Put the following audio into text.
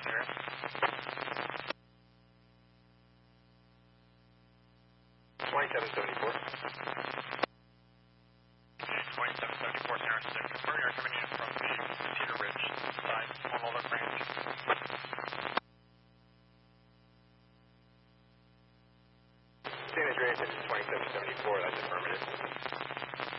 Andrea. 2774. 2774 San Francisco. Confirm you're coming in from the Cedar Ridge side on Walnut Branch. San Andreas is 2774, that's affirmative.